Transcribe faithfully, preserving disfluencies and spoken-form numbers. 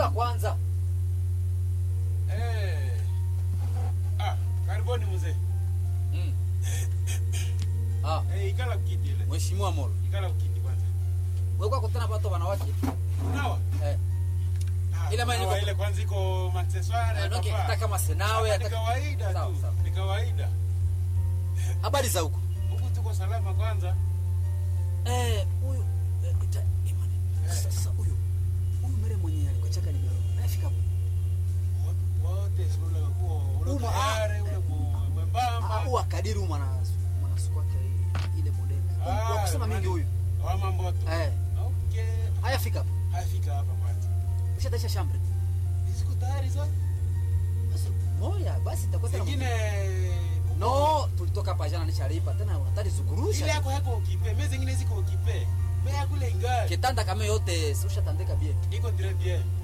Toka kwanza. Eh. Ah, karibuni mzee. Mm. Ah, eh ikala kiti ile. Mheshimiwa Molo. Ikala kiti kwanza. Wewe kwa kutana watu wanawake. Unawa? Eh. Ah, Ile maana ile kwanza iko accessoire hapa. Ndio hata kama senawe hata kawaida tu. Ni kawaida. Habari za huko? Huko tuko salama kwanza. Eh, huyu imani. Sasa huyu. Huyu mre mwenye alikochaka nimero. Anafika hapo. Wote sura kwa ule tayari ule mwembamba. Au akadiri mwana mwana siku yake ile modeli. Kwa kusema mingi huyu. Wa mambo tu. Eh. Okay. Haya fika hapo. Haya fika hapa kwanza. Ushatasha shambre. Siku tayari sasa. Basi moja basi itakuwa tena. Nyingine no, tulitoka hapa jana nishalipa tena unataka zungurusha. Ile yako yako ukipe, meza nyingine ziko ukipe. Mimi yakule ingali. Kitanda kama yote si ushatandika bien. Iko très bien.